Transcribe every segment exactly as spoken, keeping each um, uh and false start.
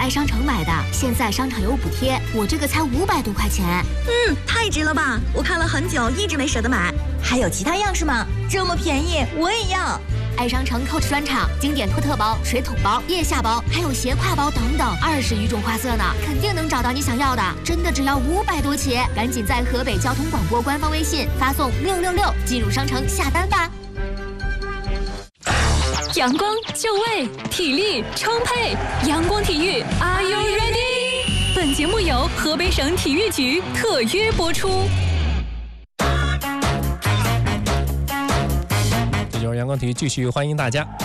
爱商城买的，现在商场有补贴，我这个才五百多块钱。 嗯，太值了吧！我看了很久，一直没舍得买。还有其他样式吗？这么便宜，我也要。 爱商城 Coach 专场，经典托特包、水桶包、腋下包，还有斜挎包等等，二十余种花色呢，肯定能找到你想要的。真的只要五百多起，赶紧在河北交通广播官方微信发送六六六进入商城下单吧。 阳光就位，体力充沛，阳光体育 ，Are you ready？ 本节目由河北省体育局特约播出。 这就是阳光体育，继续欢迎大家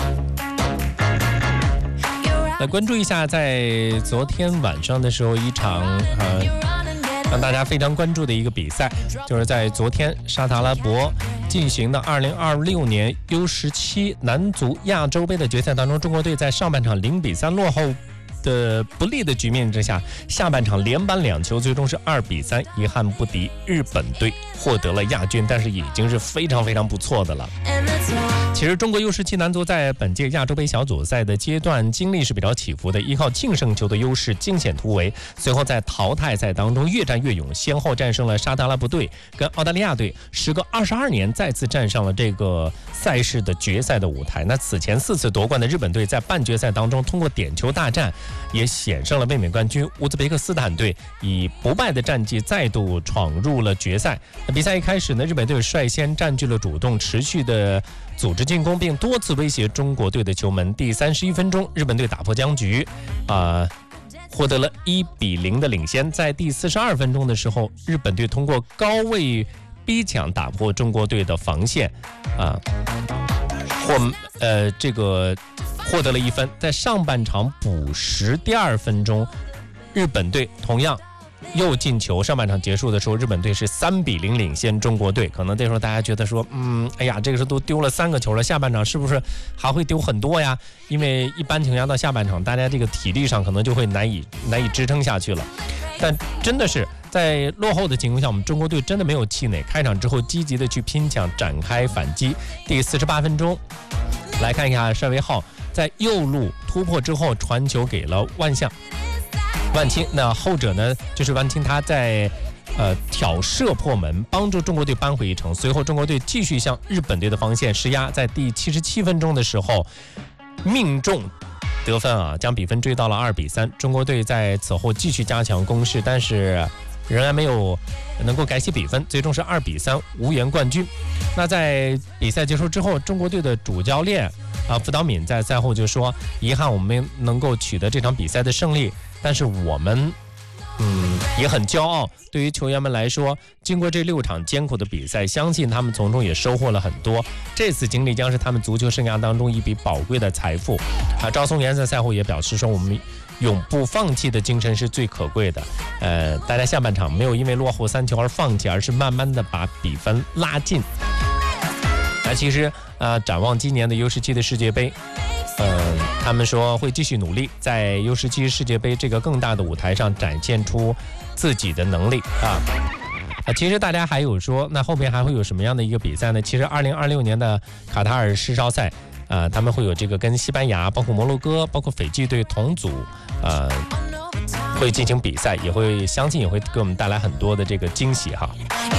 来关注一下，在昨天晚上的时候，一场呃让大家非常关注的一个比赛，就是在昨天沙特阿拉伯进行的二零二六年 U 十七 男足亚洲杯的决赛当中，中国队在上半场零比三落后的不利的局面之下，下半场连扳两球，最终是二比三，遗憾不敌日本队，获得了亚军，但是已经是非常非常不错的了。其实中国 U 十七 男足在本届亚洲杯小组赛的阶段经历是比较起伏的，依靠净胜球的优势惊险突围，随后在淘汰赛当中越战越勇，先后战胜了沙特阿拉伯队跟澳大利亚队，时隔二十二年再次站上了这个赛事的决赛的舞台。那此前四次夺冠的日本队在半决赛当中通过点球大战也险胜了卫冕冠军乌兹别克斯坦队，以不败的战绩再度闯入了决赛。那比赛一开始呢，日本队率先占据了主动，持续的组织进攻，并多次威胁中国队的球门。第三十一分钟，日本队打破僵局，啊、呃，获得了一比零的领先。在第四十二分钟的时候，日本队通过高位逼抢打破中国队的防线，啊、呃，获呃这个获得了一分。在上半场补时第二分钟，日本队同样又进球。上半场结束的时候，日本队是三比零领先中国队。可能这时候大家觉得说，嗯，哎呀，这个时候都丢了三个球了，下半场是不是还会丢很多呀？因为一般情况下到下半场，大家这个体力上可能就会难以难以支撑下去了。但真的是在落后的情况下，我们中国队真的没有气馁，开场之后积极的去拼抢，展开反击。第四十八分钟，来看一下单维浩在右路突破之后传球给了万象。万青，那后者呢，就是万青他在呃挑射破门，帮助中国队扳回一城。随后中国队继续向日本队的防线施压，在第七十七分钟的时候命中得分啊，将比分追到了二比三。中国队在此后继续加强攻势，但是仍然没有能够改写比分，最终是二比三，无缘冠军。那在比赛结束之后，中国队的主教练啊傅导敏在赛后就说：“遗憾我们没能够取得这场比赛的胜利。”但是我们，嗯，也很骄傲。对于球员们来说，经过这六场艰苦的比赛，相信他们从中也收获了很多。这次经历将是他们足球生涯当中一笔宝贵的财富。啊，赵松岩在赛后也表示说，我们永不放弃的精神是最可贵的。呃，大家下半场没有因为落后三球而放弃，而是慢慢的把比分拉近。那其实，呃，展望今年的 U 十七 的世界杯。呃，他们说会继续努力，在 U 十七 世界杯这个更大的舞台上展现出自己的能力啊。啊，其实大家还有说，那后边还会有什么样的一个比赛呢？其实二零二六年的卡塔尔世少赛，啊，他们会有这个跟西班牙、包括摩洛哥、包括斐济队同组，呃，会进行比赛，也会相信也会给我们带来很多的这个惊喜哈。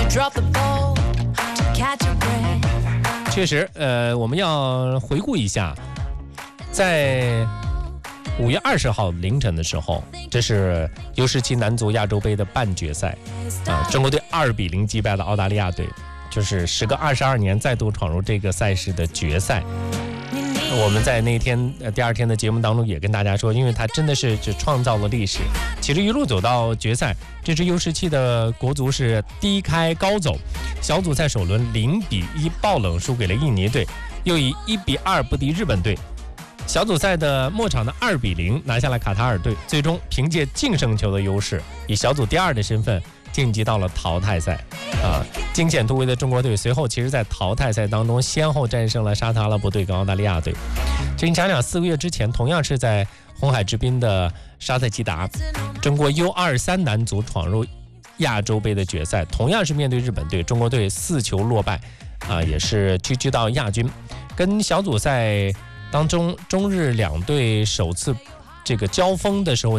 确实，呃，我们要回顾一下。在五月二十号凌晨的时候，这是 U 十七 男足亚洲杯的半决赛啊，中国队二比零击败了澳大利亚队，就是时隔二十二年再度闯入这个赛事的决赛。我们在那天呃第二天的节目当中也跟大家说，因为他真的是只创造了历史。其实一路走到决赛，这支 U 十七 的国足是低开高走，小组赛首轮零比一爆冷输给了印尼队，又以一比二不敌日本队。小组赛的末场的二比零拿下了卡塔尔队，最终凭借净胜球的优势，以小组第二的身份晋级到了淘汰赛。啊，惊险突围的中国队随后其实在淘汰赛当中先后战胜了沙特阿拉伯队跟澳大利亚队。其实你想想，四个月之前同样是在红海之滨的沙特吉达，中国 U 二十三 男足闯入亚洲杯的决赛，同样是面对日本队，中国队四球落败，啊，也是屈居到亚军。跟小组赛当中中日两队首次这个交锋的时候，